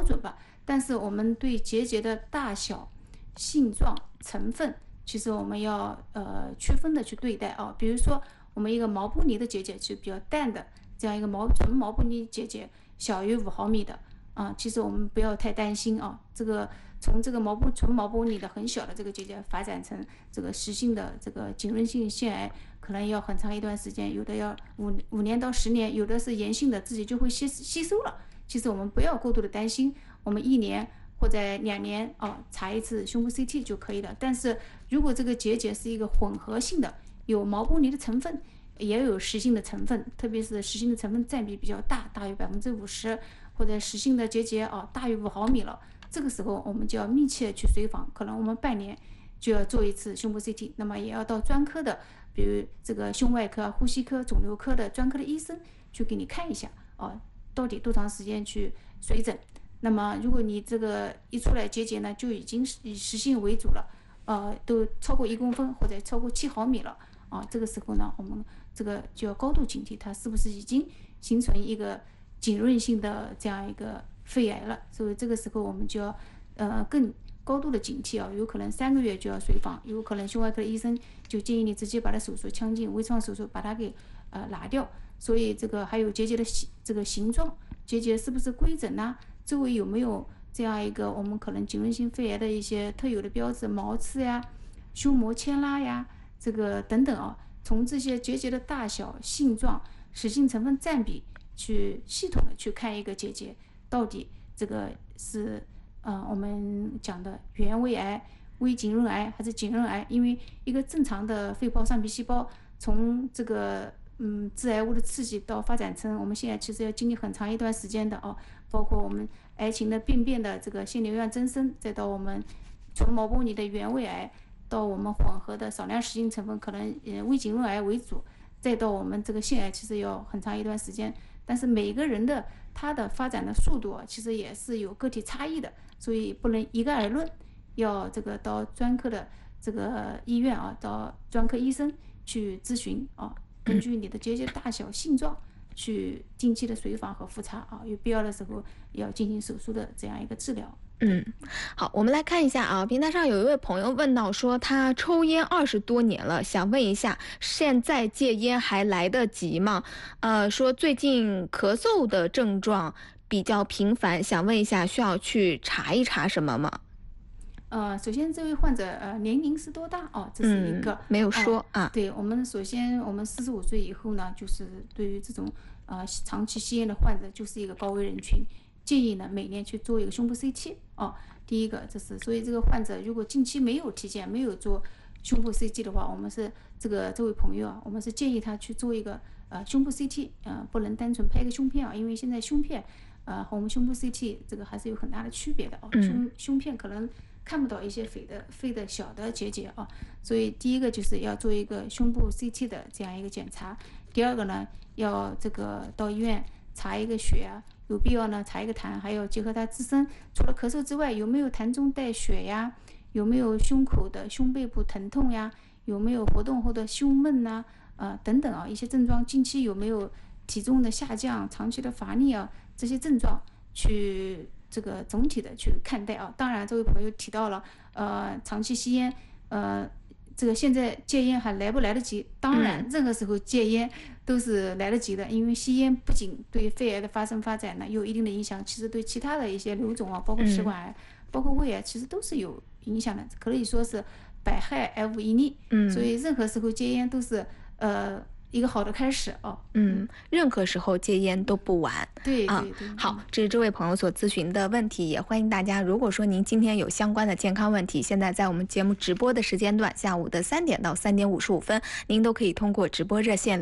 准吧，但是我们对结节的大小、性状、成分，其实我们要区分的去对待啊。比如说我们一个毛玻璃的结节就比较淡的，这样一个纯毛玻璃结节小于5毫米的其实我们不要太担心啊。这个从这个纯毛玻璃的很小的这个结节发展成这个实性的这个浸润性腺癌，可能要很长一段时间，有的要5年到10年，有的是炎性的自己就会吸收了。其实我们不要过度的担心，我们1年或者2年查一次胸部 CT 就可以了。但是如果这个结节是一个混合性的，有毛玻璃的成分，也有实性的成分，特别是实性的成分占比比较大，大于50%，或者实性的结节大于5毫米了，这个时候我们就要密切去随访，可能我们半年就要做一次胸部 CT， 那么也要到专科的，比如这个胸外科、呼吸科、肿瘤科的专科的医生去给你看一下到底多长时间去随诊。那么如果你这个一出来结节呢，就已经以实性为主了，都超过1公分或者超过7毫米了这个时候呢，我们这个就要高度警惕，它是不是已经形成一个浸润性的这样一个肺癌了。所以这个时候我们就要更高度的警惕有可能3个月就要随访，有可能胸外科的医生就建议你直接把它手术腔镜微创手术把它给拿掉。所以这个还有结节的这个形状，结节是不是规整啊，周围有没有这样一个我们可能浸润性肺癌的一些特有的标志，毛刺呀、胸膜牵拉呀，这个等等从这些结节的大小、性状、实性成分占比去系统的去看一个结节到底这个是我们讲的原位癌、微浸润癌还是浸润癌。因为一个正常的肺泡上皮细胞从这个致癌物的刺激到发展成我们现在其实要经历很长一段时间的包括我们癌情的病变的这个腺瘤样增生，再到我们纯毛玻璃的原位癌，到我们混合的少量实性成分可能微浸润癌为主，再到我们这个腺癌，其实要很长一段时间。但是每个人的他的发展的速度其实也是有个体差异的，所以不能一概而论，要这个到专科的这个医院到专科医生去咨询根据你的结节大小、性状去定期的随访和复查有必要的时候要进行手术的这样一个治疗。 好，我们来看一下平台上有一位朋友问到说，他抽烟20多年了，想问一下，现在戒烟还来得及吗？说最近咳嗽的症状比较频繁，想问一下，需要去查一查什么吗？ 首先这位患者年龄是多大这是一个没有说对，我们首先我们45岁以后呢，就是对于这种长期吸烟的患者就是一个高危人群，建议呢每年去做一个胸部 CT 第一个这是，所以这个患者如果近期没有体检没有做胸部 CT 的话，我们是这位朋友我们是建议他去做一个胸部 CT 不能单纯拍个胸片因为现在胸片和我们胸部 CT 这个还是有很大的区别的胸片可能看不到一些肺的小的结节所以第一个就是要做一个胸部 CT 的这样一个检查。第二个呢，要这个到医院查一个血有必要呢查一个痰，还要结合他自身除了咳嗽之外有没有痰中带血呀，有没有胸口的胸背部疼痛呀，有没有活动后的胸闷等等一些症状，近期有没有体重的下降、长期的乏力这些症状去这个总体的去看待当然这位朋友提到了长期吸烟这个现在戒烟还来不来得及？当然任何时候戒烟都是来得及的，因为吸烟不仅对肺癌的发展呢有一定的影响，其实对其他的一些瘤种包括食管癌包括胃癌其实都是有影响的，可以说是百害而无一利所以任何时候戒烟都是一个好的开始任何时候戒烟都不晚。 对好，这是这位朋友所咨询的问题，也欢迎大家，如果说您今天有相关的健康问题，现在在我们节目直播的时间段，下午的3点到3点55分，您都可以通过直播热线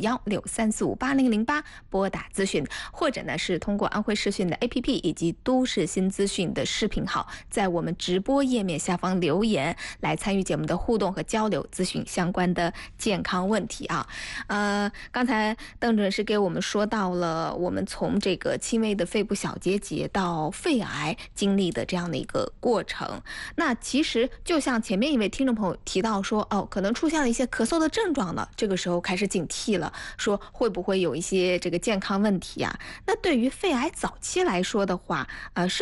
055163458008拨打咨询，或者呢是通过安徽视讯的 APP 以及都市新资讯的视频号，在我们直播页面下方留言来参与节目的互动和交流，咨询相关的健康问题刚才邓主任是给我们说到了我们从这个轻微的肺部小结节到肺癌经历的这样的一个过程。那其实就像前面一位听众朋友提到说可能出现了一些咳嗽的症状了，这个时候开始警惕了，说会不会有一些这个健康问题那对于肺癌早期来说的话是